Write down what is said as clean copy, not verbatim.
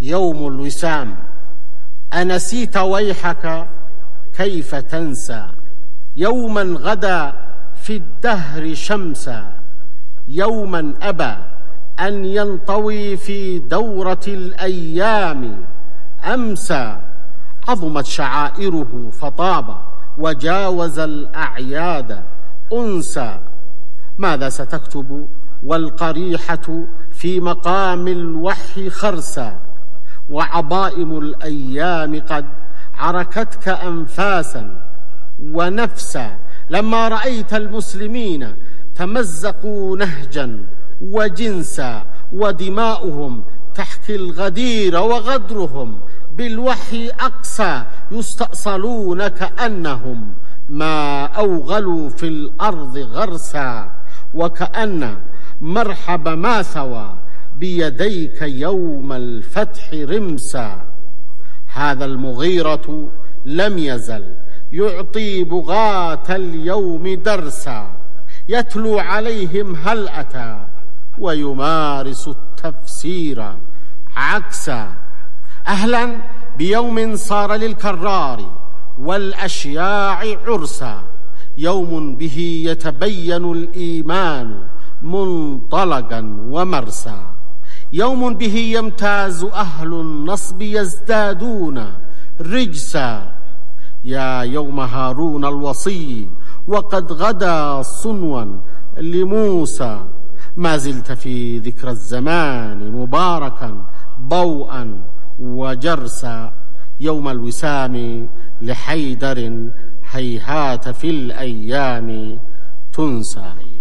يوم الوسام. أنسيت ويحك كيف تنسى يوما غدا في الدهر شمسا، يوما أبى أن ينطوي في دورة الأيام أمسى، عظمت شعائره فطاب وجاوز الأعياد أنسى. ماذا ستكتب والقريحة في مقام الوحي خرسا، وعظائم الأيام قد عركتك أنفاسا ونفسا، لما رأيت المسلمين تمزقوا نهجا وجنسا، ودماؤهم تحكي الغدير وغدرهم بالوحي أقسى، يستأصلون كأنهم ما أوغلوا في الأرض غرسا، وكأن مرحب ما ثوى بيديك يوم الفتح رمسا. هذا المغيرة لم يزل يعطي بغاة اليوم درسا، يتلو عليهم هل أتى ويمارس التفسير عكسا. أهلا بيوم صار للكرار والأشياع عرسا، يوم به يتبين الإيمان منطلقا ومرسا، يوم به يمتاز أهل النصب يزدادون رجسا. يا يوم هارون الوصي وقد غدا صنوا لموسى، ما زلت في ذكر الزمان مباركا ضوءا وجرسا، يوم الوسام لحيدر هيهات في الأيام تنسى.